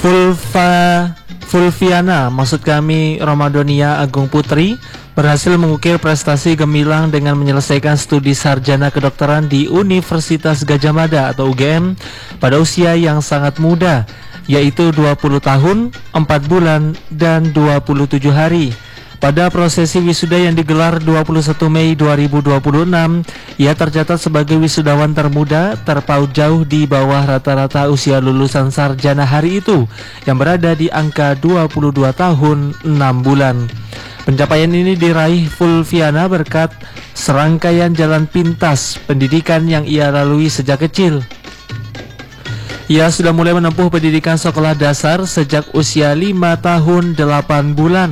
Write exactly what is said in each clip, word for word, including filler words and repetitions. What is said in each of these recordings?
Fulva Fulviana, maksud kami Ramadonia Agung Putri, berhasil mengukir prestasi gemilang dengan menyelesaikan studi sarjana kedokteran di Universitas Gadjah Mada atau U G M pada usia yang sangat muda, yaitu dua puluh tahun, empat bulan, dan dua puluh tujuh hari. Pada prosesi wisuda yang digelar dua puluh satu Mei dua ribu dua puluh enam, ia tercatat sebagai wisudawan termuda terpaut jauh di bawah rata-rata usia lulusan sarjana hari itu, yang berada di angka dua puluh dua tahun enam bulan. Pencapaian ini diraih Fulviana berkat serangkaian jalan pintas pendidikan yang ia lalui sejak kecil. Ia sudah mulai menempuh pendidikan sekolah dasar sejak usia lima tahun delapan bulan.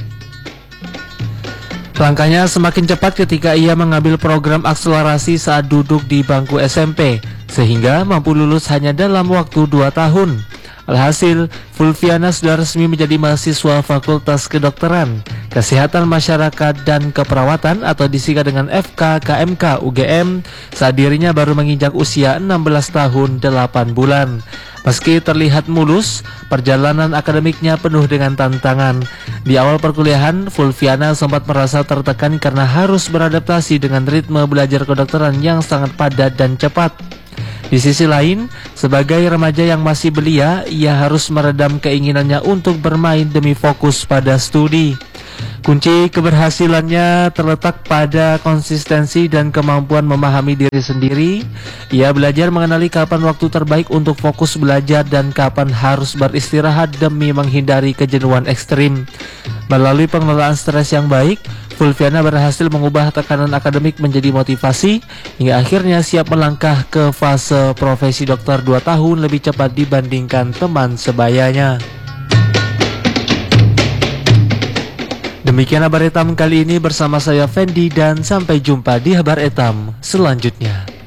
Langkahnya semakin cepat ketika ia mengambil program akselerasi saat duduk di bangku S M P, sehingga mampu lulus hanya dalam waktu dua tahun. Alhasil, Fulviana sudah resmi menjadi mahasiswa Fakultas Kedokteran, Kesehatan Masyarakat dan Keperawatan atau disingkat dengan F K K M K U G M saat dirinya baru menginjak usia enam belas tahun delapan bulan. Meski terlihat mulus, perjalanan akademiknya penuh dengan tantangan. Di awal perkuliahan, Fulviana sempat merasa tertekan karena harus beradaptasi dengan ritme belajar kedokteran yang sangat padat dan cepat. Di sisi lain, sebagai remaja yang masih belia, ia harus meredam keinginannya untuk bermain demi fokus pada studi. Kunci keberhasilannya terletak pada konsistensi dan kemampuan memahami diri sendiri. Ia belajar mengenali kapan waktu terbaik untuk fokus belajar dan kapan harus beristirahat demi menghindari kejenuhan ekstrim. Melalui pengelolaan stres yang baik, Fulviana berhasil mengubah tekanan akademik menjadi motivasi hingga akhirnya siap melangkah ke fase profesi dokter dua tahun lebih cepat dibandingkan teman sebayanya. Demikian Habar Etam kali ini bersama saya Fendi, dan sampai jumpa di Habar Etam selanjutnya.